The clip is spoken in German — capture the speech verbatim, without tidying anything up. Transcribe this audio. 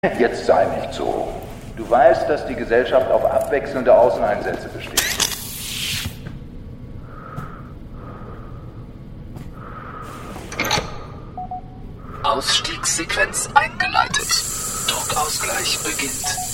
Jetzt sei nicht so. Du weißt, dass die Gesellschaft auf abwechselnde Außeneinsätze besteht. Ausstiegssequenz eingeleitet. Druckausgleich beginnt.